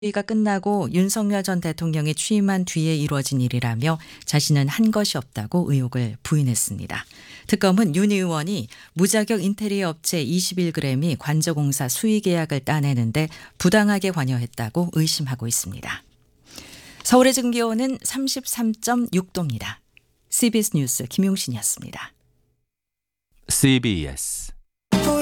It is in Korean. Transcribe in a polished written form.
회의가 끝나고 윤석열 전 대통령이 취임한 뒤에 이루어진 일이라며 자신은 한 것이 없다고 의혹을 부인했습니다. 특검은 윤 의원이 무자격 인테리어 업체 21g이 관저공사 수의 계약을 따내는데 부당하게 관여했다고 의심하고 있습니다. 서울의 지금 기온은 33.6도입니다. CBS 뉴스 김용신이었습니다. CBS